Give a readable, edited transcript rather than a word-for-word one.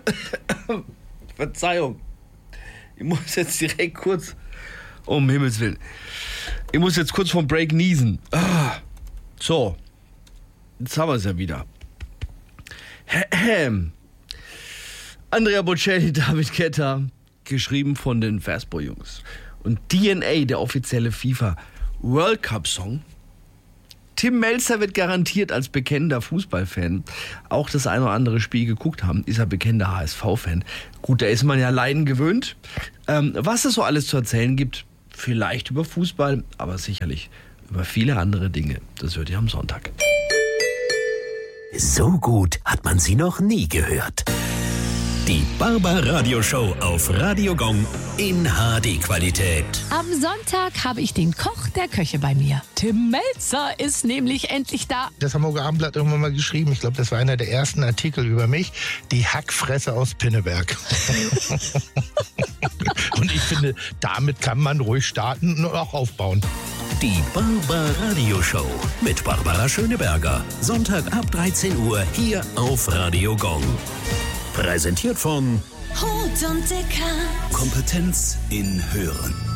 Verzeihung. Ich muss jetzt direkt kurz, um Himmels Willen, ich muss jetzt kurz vom Break niesen. So, jetzt haben wir es ja wieder. Andrea Bocelli, David Guetta, geschrieben von den Fastboy-Jungs. Und DNA, der offizielle FIFA World Cup Song. Tim Melzer wird garantiert als bekennender Fußballfan auch das ein oder andere Spiel geguckt haben. Ist er bekennender HSV-Fan. Gut, da ist man ja Leiden gewöhnt. Was es so alles zu erzählen gibt, vielleicht über Fußball, aber sicherlich über viele andere Dinge. Das hört ihr am Sonntag. So gut hat man sie noch nie gehört. Die Barbaradio-Show auf Radio Gong in HD-Qualität. Am Sonntag habe ich den Koch der Köche bei mir. Tim Melzer ist nämlich endlich da. Das Hamburger Abendblatt irgendwann mal geschrieben. Ich glaube, das war einer der ersten Artikel über mich. Die Hackfresse aus Pinneberg. Und ich finde, damit kann man ruhig starten und auch aufbauen. Die Barbaradio-Show mit Barbara Schöneberger. Sonntag ab 13 Uhr hier auf Radio Gong. Präsentiert von Rot und Dicker. Kompetenz in Hören.